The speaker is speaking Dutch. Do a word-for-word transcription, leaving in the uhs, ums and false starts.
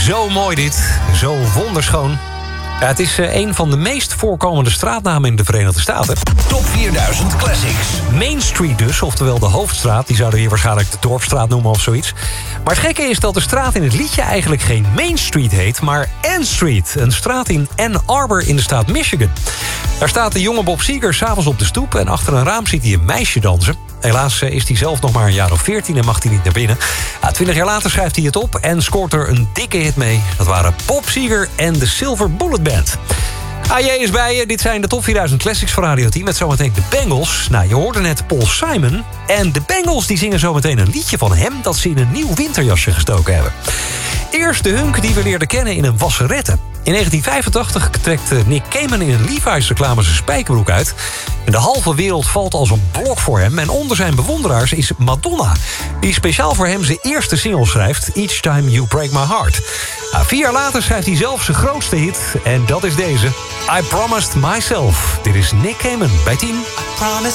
Zo mooi dit. Zo wonderschoon. Ja, het is uh, een van de meest voorkomende straatnamen in de Verenigde Staten. Top vierduizend Classics. Main Street dus, oftewel de hoofdstraat. Die zouden hier waarschijnlijk de Dorpstraat noemen of zoiets. Maar het gekke is dat de straat in het liedje eigenlijk geen Main Street heet, maar Ann Street. Een straat in Ann Arbor in de staat Michigan. Daar staat de jonge Bob Seger s'avonds op de stoep en achter een raam ziet hij een meisje dansen. Helaas is hij zelf nog maar een jaar of veertien en mag hij niet naar binnen. Ja, twintig jaar later schrijft hij het op en scoort er een dikke hit mee. Dat waren Bob Seger en de Silver Bullet Band. A J is bij je. Dit zijn de Top vierduizend Classics van Radio tien met zometeen de Bengals. Nou, je hoorde net Paul Simon. En de Bengals die zingen zometeen een liedje van hem dat ze in een nieuw winterjasje gestoken hebben. Eerst de hunk die we leerden kennen in een wasserette. In negentien vijfentachtig trekt Nick Cayman in een Levi's reclame zijn spijkerbroek uit. En de halve wereld valt als een blok voor hem. En onder zijn bewonderaars is Madonna, die speciaal voor hem zijn eerste single schrijft, Each Time You Break My Heart. Nou, vier jaar later schrijft hij zelf zijn grootste hit. En dat is deze, I Promised Myself. Dit is Nick Cayman bij tien.